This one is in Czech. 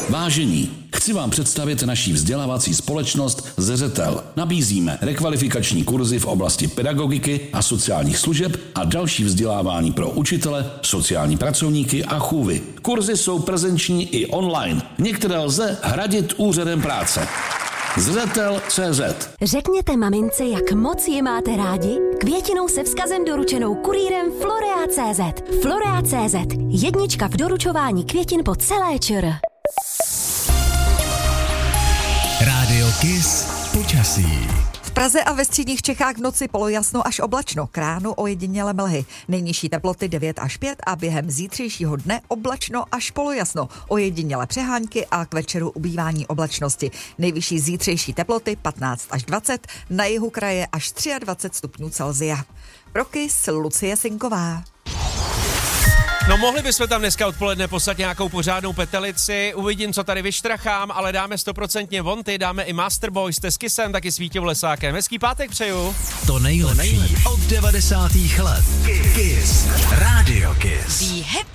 Vážení, chci vám představit naší vzdělávací společnost Zřetel. Nabízíme rekvalifikační kurzy v oblasti pedagogiky a sociálních služeb a další vzdělávání pro učitele, sociální pracovníky a chůvy. Kurzy jsou prezenční i online. Některé lze hradit úřadem práce. Zřetel.cz. Řekněte mamince, jak moc ji máte rádi, květinou se vzkazem doručenou kurýrem Florea.cz. Florea.cz. Jednička v doručování květin po celé ČR. Rádio Kiss počasí. V Praze a ve středních Čechách v noci polojasno až oblačno, k ránu ojedinělé mlhy. Nejnižší teploty 9 až 5 a během zítřejšího dne oblačno až polojasno, ojedinělé přehánky a k večeru ubývání oblačnosti. Nejvyšší zítřejší teploty 15 až 20, na jihu kraje až 23 stupňů Celsia. Pro Kiss Lucie Sinková. No mohli bychom tam dneska odpoledne poslat nějakou pořádnou petelici, uvidím, co tady vyštrachám, ale dáme 100% vonty, dáme i Masterboys s Kissem, taky s Vítěm Lesákem. Hezký pátek přeju. To nejlepší od 90. let. Kiss. Radio Kiss. Be happy.